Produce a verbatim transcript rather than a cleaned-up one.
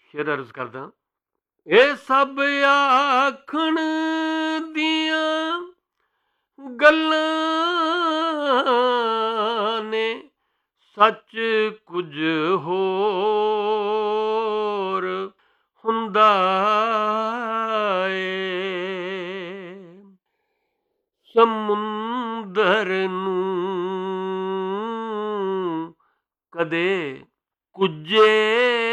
ਸ਼ੇਰ ਅਰਜ਼ ਕਰਦਾ, ਇਹ ਸਭ ਆਖਣ ਦੀਆਂ ਗੱਲਾਂ ਨੇ, ਸੱਚ ਕੁਝ ਹੋਰ ਹੁੰਦਾ ਏ। ਸਮੁੰਦਰ ਨੂੰ ਕਦੇ ਕੁਝੇ